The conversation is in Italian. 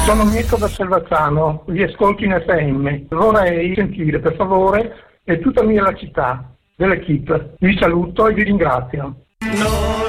Sono Mirko da Selvazzano, vi ascolto in FM. Vorrei sentire per favore E tutta mia la città dell'equipe. Vi saluto e vi ringrazio.